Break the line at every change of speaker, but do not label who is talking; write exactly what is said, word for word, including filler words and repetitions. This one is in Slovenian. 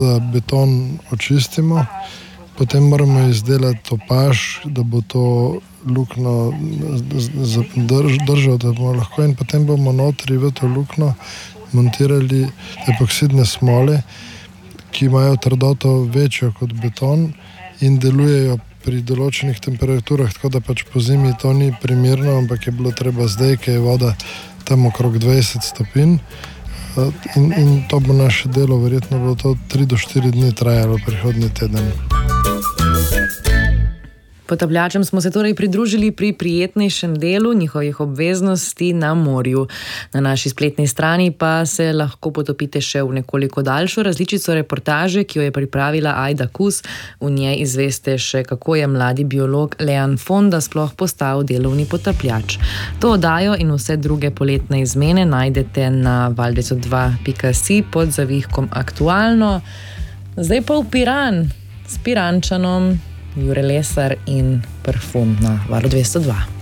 Da beton očistimo, potem moramo izdelati topaž, da bo to luknjo držal, da bomo lahko, in potem bomo notri v to luknjo montirali epoksidne smole, ki imajo trdoto večjo kot beton in delujejo pri določenih temperaturah, tako da pač po zimi to ni primerno, ampak je bilo treba zdaj, ker je voda tam okrog dvajset stopinj. In, in to bo naše delo, verjetno bo to tri do štiri dni trajalo prihodnji teden.
Potapljačem smo se torej pridružili pri prijetnejšem delu njihovih obveznosti na morju. Na naši spletni strani pa se lahko potopite še v nekoliko daljšo različico reportaže, ki jo je pripravila Ajda Kus. V njej izveste še, kako je mladi biolog Leon Fonda sploh postal delovni potapljač. To oddajo in vse druge poletne izmene najdete na valdeco dva pika si pod zavihkom Aktualno. Zdaj pa v Piran s Pirančanom, Jure Lesar in Parfum na Valu dvesto dva.